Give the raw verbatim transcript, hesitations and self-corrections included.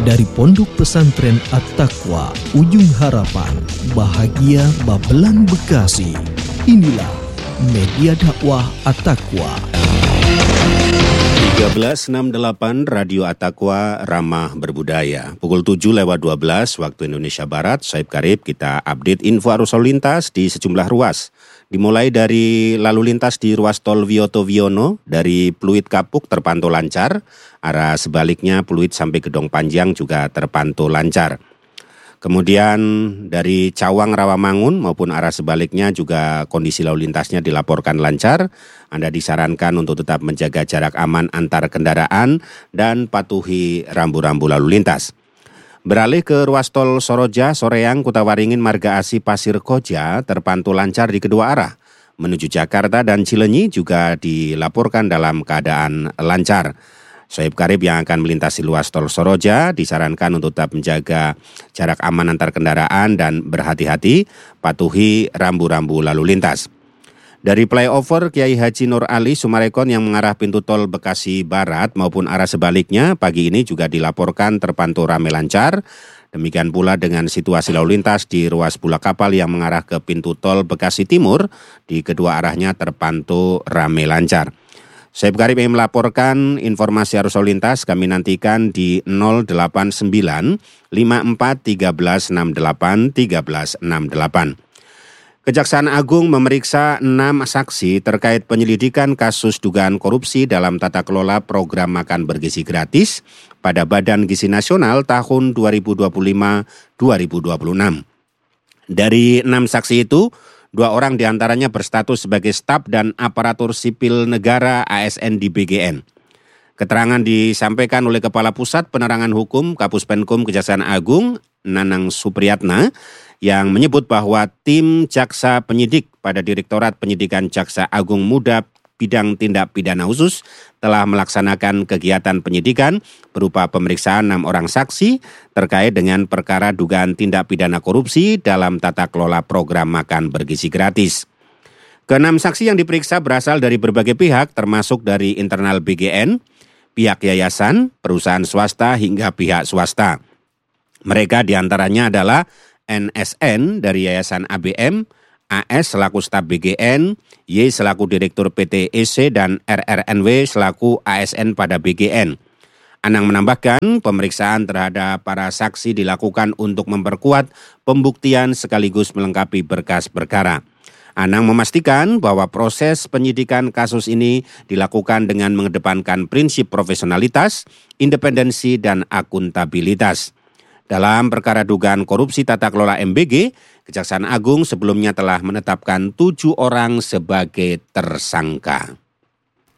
Dari Pondok Pesantren At-Taqwa, Ujung Harapan, Bahagia Babelan Bekasi. Inilah Media Dakwah At-Taqwa. tiga belas enam puluh delapan Radio At-Taqwa Ramah Berbudaya. Pukul tujuh lewat dua belas waktu Indonesia Barat, Saib Karib kita update info arus lalu lintas di sejumlah ruas. Dimulai dari lalu lintas di ruas tol Wiyoto Wiono, dari Pluit Kapuk terpantau lancar, arah sebaliknya Pluit sampai Gedong Panjang juga terpantau lancar. Kemudian dari Cawang Rawamangun maupun arah sebaliknya juga kondisi lalu lintasnya dilaporkan lancar. Anda disarankan untuk tetap menjaga jarak aman antar kendaraan dan patuhi rambu-rambu lalu lintas. Beralih ke ruas tol Soroja, Soreang, Kutawaringin, Marga Asih, Pasir Koja terpantau lancar di kedua arah. Menuju Jakarta dan Cilenyi juga dilaporkan dalam keadaan lancar. Saib Karib yang akan melintasi luas tol Soroja disarankan untuk tetap menjaga jarak aman antar kendaraan dan berhati-hati, patuhi rambu-rambu lalu lintas. Dari flyover Kiai Haji Nur Ali Sumarekon yang mengarah pintu tol Bekasi Barat maupun arah sebaliknya pagi ini juga dilaporkan terpantau ramai lancar. Demikian pula dengan situasi lalu lintas di ruas Bulak Kapal yang mengarah ke pintu tol Bekasi Timur, di kedua arahnya terpantau ramai lancar. Saib Karib yang melaporkan informasi arus lalu lintas kami nantikan di nol delapan sembilan lima empat tiga enam delapan tiga enam delapan. Kejaksaan Agung memeriksa enam saksi terkait penyelidikan kasus dugaan korupsi dalam tata kelola program makan bergizi gratis pada Badan Gizi Nasional tahun dua ribu dua puluh lima sampai dua ribu dua puluh enam. Dari enam saksi itu, dua orang diantaranya berstatus sebagai staf dan aparatur sipil negara A S N di B G N. Keterangan disampaikan oleh Kepala Pusat Penerangan Hukum Kapus Penkum Kejaksaan Agung, Nanang Supriyatna, yang menyebut bahwa tim jaksa penyidik pada Direktorat Penyidikan Jaksa Agung Muda Bidang Tindak Pidana Khusus telah melaksanakan kegiatan penyidikan berupa pemeriksaan enam orang saksi terkait dengan perkara dugaan tindak pidana korupsi dalam tata kelola program makan bergizi gratis. Keenam saksi yang diperiksa berasal dari berbagai pihak termasuk dari internal B G N, pihak yayasan, perusahaan swasta hingga pihak swasta. Mereka diantaranya adalah N S N dari Yayasan A B M, A S selaku staf B G N, Y selaku Direktur P T E C, dan R R N W selaku A S N pada B G N. Anang menambahkan, pemeriksaan terhadap para saksi dilakukan untuk memperkuat pembuktian sekaligus melengkapi berkas perkara. Anang memastikan bahwa proses penyidikan kasus ini dilakukan dengan mengedepankan prinsip profesionalitas, independensi, dan akuntabilitas. Dalam perkara dugaan korupsi tata kelola M B G, Kejaksaan Agung sebelumnya telah menetapkan tujuh orang sebagai tersangka.